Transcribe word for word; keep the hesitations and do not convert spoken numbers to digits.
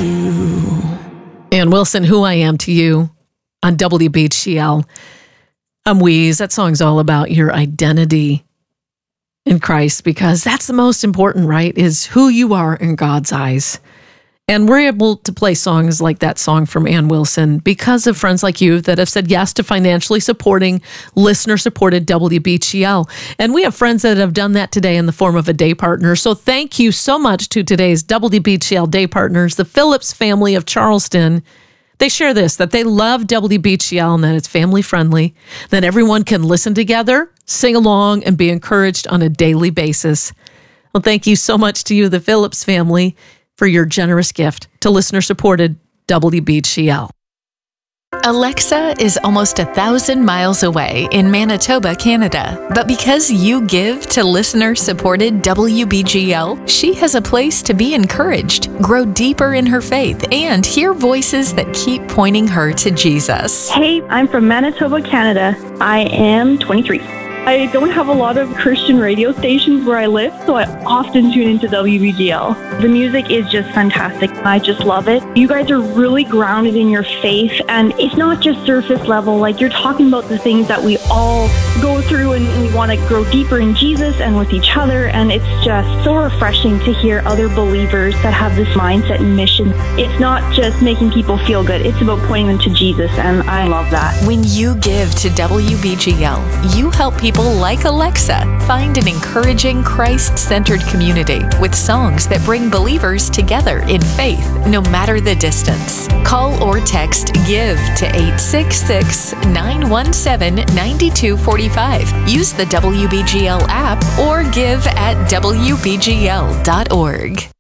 you. Ann Wilson, Who I Am to You on W B G L. I'm Wheeze. That song's all about your identity in Christ, because that's the most important, right? Is who you are in God's eyes. And we're able to play songs like that song from Ann Wilson because of friends like you that have said yes to financially supporting listener-supported W B G L. And we have friends that have done that today in the form of a day partner. So thank you so much to today's W B G L day partners, the Phillips family of Charleston. They share this, that they love W B G L and that it's family-friendly, that everyone can listen together, sing along, and be encouraged on a daily basis. Well, thank you so much to you, the Phillips family, for your generous gift to listener-supported W B G L. Alexa is almost a thousand miles away in Manitoba, Canada. But because you give to listener-supported W B G L, she has a place to be encouraged, grow deeper in her faith, and hear voices that keep pointing her to Jesus. Hey, I'm from Manitoba, Canada. I am twenty-three. I don't have a lot of Christian radio stations where I live, so I often tune into W B G L. The music is just fantastic. I just love it. You guys are really grounded in your faith, and it's not just surface level. Like, you're talking about the things that we all go through, and we want to grow deeper in Jesus and with each other, and it's just so refreshing to hear other believers that have this mindset and mission. It's not just making people feel good. It's about pointing them to Jesus, and I love that. When you give to W B G L, you help people like Alexa find an encouraging, Christ-centered community with songs that bring believers together in faith, no matter the distance. Call or text GIVE to eight six six, nine one seven, nine two four five. Use the W B G L app or give at W B G L dot org.